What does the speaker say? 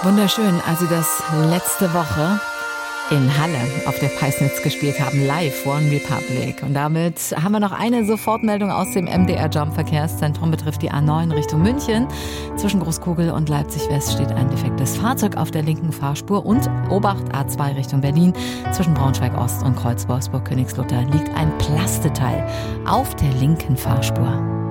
Wunderschön, als sie das letzte Woche in Halle auf der Peisnitz gespielt haben, live One Republic. Und damit haben wir noch eine Sofortmeldung aus dem MDR Jump Verkehrszentrum, betrifft die A9 Richtung München. Zwischen Großkugel und Leipzig West steht ein defektes Fahrzeug auf der linken Fahrspur und Obacht A2 Richtung Berlin. Zwischen Braunschweig Ost und Kreuz Wolfsburg Königslutter liegt ein Plasteteil auf der linken Fahrspur.